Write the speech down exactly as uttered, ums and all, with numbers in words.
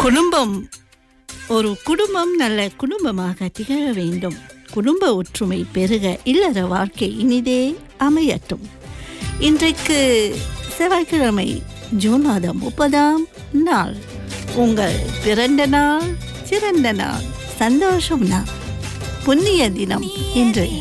குடும்பம் ஒரு குடும்பம் நல்ல குடும்பமாக திகழ வேண்டும். குடும்ப ஒற்றுமை பெருக இல்லற வாழ்க்கை இனிதே அமையட்டும். இன்றைக்கு செவ்வாய்க்கிழமை ஜூன் மாதம் முப்பதாம் நாள். உங்கள் பிறந்த நாள், சிறந்த நாள், சந்தோஷம் நாள், புண்ணிய தினம் இன்று.